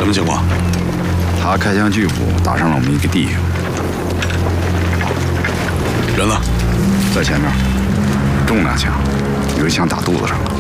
么情况？ 他开枪拒捕，打伤了我们一个弟兄。 人呢？ 在前面，中2枪，有一枪打肚子上了。